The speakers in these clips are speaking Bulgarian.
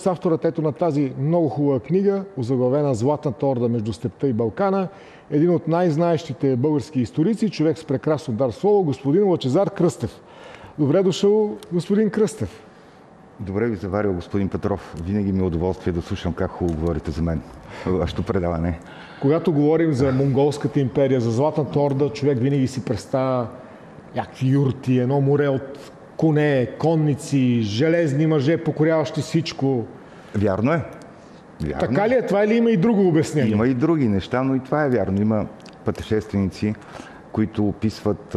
С авторът ето на тази много хубава книга, озаглавена "Златната орда между степта и Балкана", един от най-знаещите български историци, човек с прекрасно дар слово, господин Лъчезар Кръстев. Добре дошъл, господин Кръстев. Добре ви заварил, господин Петров. Винаги ми е удоволствие да слушам как хубаво говорите за мен. Вашето предаване. Когато говорим за Монголската империя, за Златната орда, човек винаги си представя някакви юрти, едно море от коне, конници, железни мъже, покоряващи всичко. Вярно е. Вярно. Така ли е това или има и друго обяснение? Има и други неща, но и това е вярно. Има пътешественици, които описват,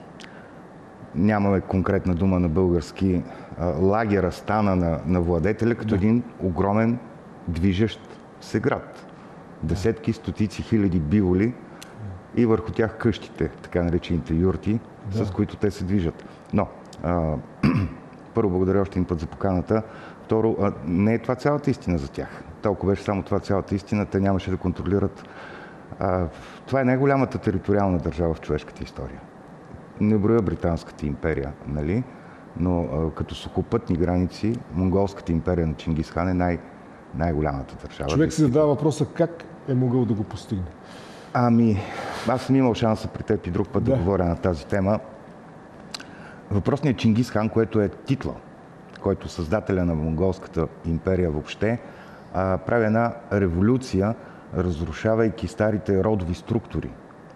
нямаме конкретна дума на български, лагера, стана на владетеля като един огромен движещ се град. Десетки, стотици хиляди биволи и върху тях къщите, така наречените юрти, с които те се движат. Но, първо, благодаря още един път за поканата. Второ, не е това цялата истина за тях. Толкова беше само това цялата истина, те нямаше да контролират. Това е най-голямата териториална държава в човешката история. Не броя Британската империя, нали? Но като сухопътни граници, Монголската империя на Чингис Хан е най-голямата държава. Човек си задава въпроса как е могъл да го постигне. Аз съм имал шанса при теб и друг път да говоря на тази тема. Въпросният Чингис Хан, което е титла, който създателя на Монголската империя въобще, прави една революция, разрушавайки старите родови структури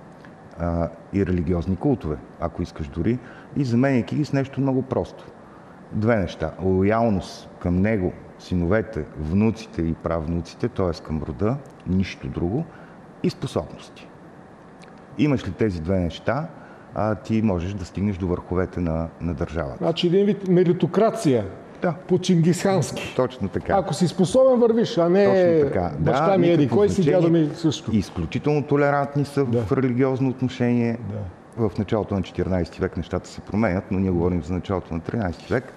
и религиозни култове, ако искаш дори, и заменяйки ги с нещо много просто. Две неща. Лоялност към него, синовете, внуците и правнуците, т.е. към рода, нищо друго, и способности. Имаш ли тези две неща, ти можеш да стигнеш до върховете на държавата. Значи един вид меритокрация. Да. По чингисхански. Точно така. Ако си способен, вървиш, а не баща ми еди кой си, дядо ми също. Изключително толерантни са в религиозно отношение. В началото на 14 век нещата се променят, но ние говорим за началото на 13 век.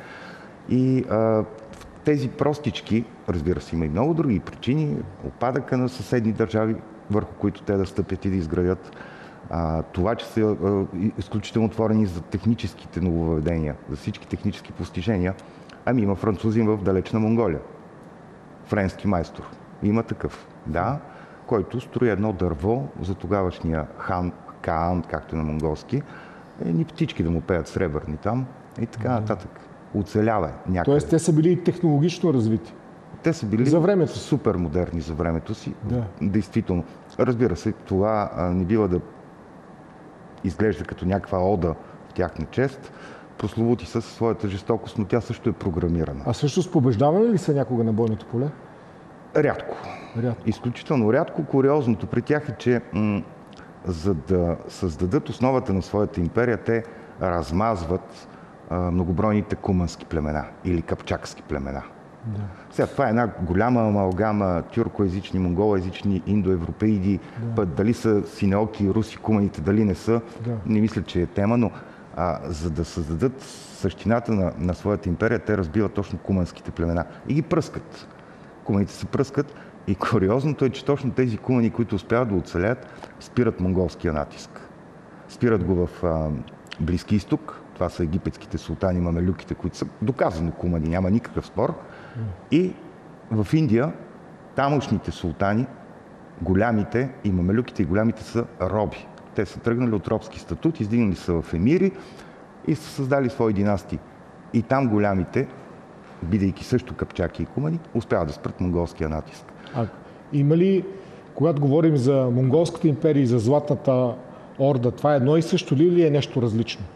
И тези простички, разбира се, има и много други причини, опадъка на съседни държави, върху които те да стъпят и да изградят. Това, че са изключително отворени за техническите нововъведения, за всички технически постижения. Има французин в далечна Монголия. Френски майстор. Има такъв. Да, който строи едно дърво за тогавашния хан Каан, както е на монголски. Ни птички да му пеят сребърни там и така нататък. Оцелява някъде. Тоест те са били и технологично развити. Те са били за времето. Супер модерни за времето си. Действително. Разбира се, това не бива да изглежда като някаква ода в тяхна чест. Прословути са със своята жестокост, но тя също е програмирана. А всъщност побеждавали ли са някога на бойното поле? Рядко. Изключително рядко. Куриозното при тях е, че за да създадат основата на своята империя, те размазват многобройните кумански племена или капчакски племена. Сега, това е една голяма амалгама тюркоезични, монголоезични, индоевропеиди, дали са синеоки, руси, куманите, дали не са, не мисля, че е тема, но за да създадат същината на своята империя, те разбиват точно куманските племена и ги пръскат. Куманите се пръскат и куриозното е, че точно тези кумани, които успяват да оцелят, спират монголския натиск. Спират го в Близки изток, това са египетските султани, мамелюките, които са доказано кумани, няма никакъв спор. И в Индия тамошните султани, голямите и мамелюките и голямите са роби. Те са тръгнали от робски статут, издигнали са в емири и са създали свои династии. И там голямите, бидейки също капчаки и кумани, успяват да спрат монголския натиск. Има ли, когато говорим за Монголската империя и за Златната орда, това е едно и също ли или е нещо различно?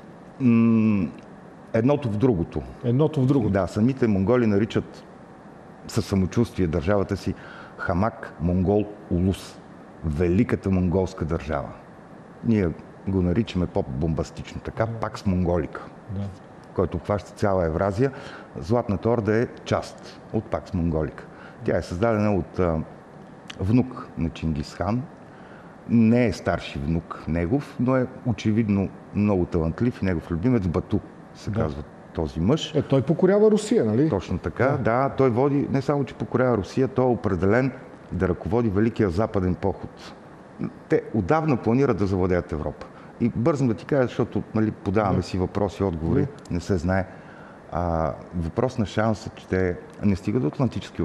Едното в другото. Едното в другото. Да, самите монголи наричат със самочувствие държавата си Хамак Монгол Улус. Великата монголска държава. Ние го наричаме по-бомбастично така, Пакс Монголика, който обхваща цяла Евразия. Златната орда е част от Пакс Монголика. Тя е създадена от внук на Чингис Хан. Не е старши внук негов, но е очевидно много талантлив и негов любимец Бату, се казва този мъж. Той покорява Русия, нали? Точно така, да. Той води, не само че покорява Русия, той е определен да ръководи Великия западен поход. Те отдавна планират да завладеят Европа. И бързам да ти кажа, защото подаваме си въпроси и отговори, не се знае. Въпрос на шанса, че те не стигат до Атлантически